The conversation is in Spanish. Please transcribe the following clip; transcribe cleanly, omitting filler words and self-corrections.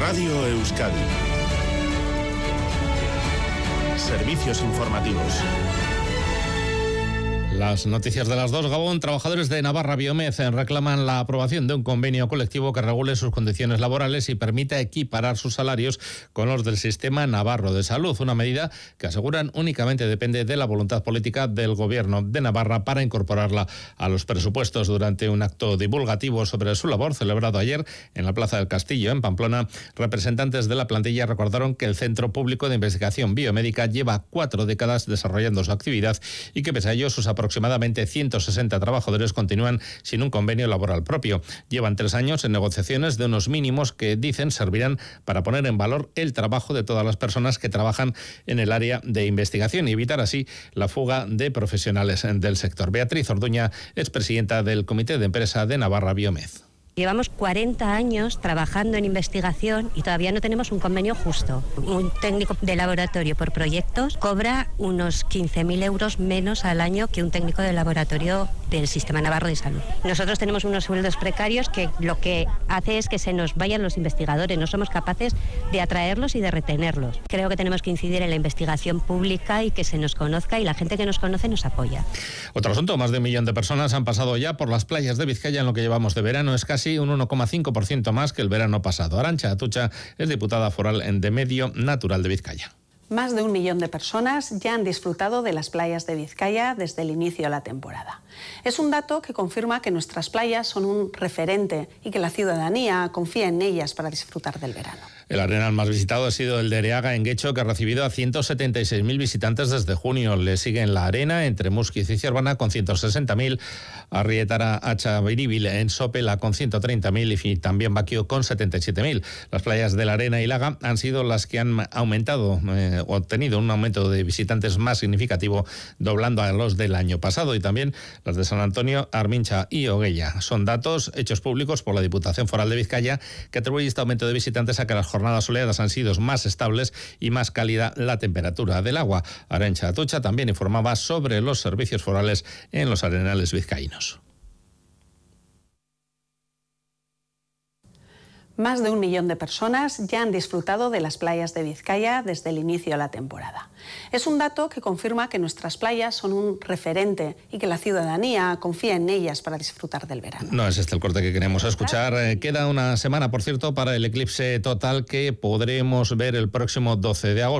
Radio Euskadi. Servicios informativos. Las noticias de las 2. Gabón. Trabajadores de Navarra Biomed reclaman la aprobación de un convenio colectivo que regule sus condiciones laborales y permita equiparar sus salarios con los del Sistema Navarro de Salud, una medida que aseguran únicamente depende de la voluntad política del Gobierno de Navarra para incorporarla a los presupuestos. Durante un acto divulgativo sobre su labor celebrado ayer en la Plaza del Castillo, en Pamplona, representantes de la plantilla recordaron que el Centro Público de Investigación Biomédica lleva 4 décadas desarrollando su actividad y que pese a ello sus aproximadamente 160 trabajadores continúan sin un convenio laboral propio. Llevan 3 años en negociaciones de unos mínimos que dicen servirán para poner en valor el trabajo de todas las personas que trabajan en el área de investigación y evitar así la fuga de profesionales del sector. Beatriz Orduña es presidenta del Comité de Empresa de Navarra Biomed. Llevamos 40 años trabajando en investigación y todavía no tenemos un convenio justo. Un técnico de laboratorio por proyectos cobra unos 15.000 euros menos al año que un técnico de laboratorio del Sistema Navarro de Salud. Nosotros tenemos unos sueldos precarios que lo que hace es que se nos vayan los investigadores. No somos capaces de atraerlos y de retenerlos. Creo que tenemos que incidir en la investigación pública y que se nos conozca y la gente que nos conoce nos apoya. Otro asunto, más de 1 millón de personas han pasado ya por las playas de Vizcaya en lo que llevamos de verano. Es casi un 1,5% más que el verano pasado. Arantxa Atutxa es diputada foral de Medio Natural de Vizcaya. Más de 1 millón de personas ya han disfrutado de las playas de Vizcaya desde el inicio de la temporada. Es un dato que confirma que nuestras playas son un referente y que la ciudadanía confía en ellas para disfrutar del verano. El arenal más visitado ha sido el de Ereaga en Guecho, que ha recibido a 176.000 visitantes desde junio. Le siguen La Arena, entre Muskiz y Cervana, con 160.000, Arrietara Achabiribil en Sopela con 130.000 y también Baquio con 77.000. Las playas de La Arena y Laga han sido las que han aumentado o tenido un aumento de visitantes más significativo, doblando a los del año pasado, y también las de San Antonio, Armincha y Oguella. Son datos hechos públicos por la Diputación Foral de Vizcaya, que atribuye este aumento de visitantes a que las jornadas soleadas han sido más estables y más cálida la temperatura del agua. Arantxa Atutxa también informaba sobre los servicios forales en los arenales vizcaínos. Más de 1 millón de personas ya han disfrutado de las playas de Vizcaya desde el inicio de la temporada. Es un dato que confirma que nuestras playas son un referente y que la ciudadanía confía en ellas para disfrutar del verano. No es este el corte que queremos escuchar. Queda una semana, por cierto, para el eclipse total que podremos ver el próximo 12 de agosto.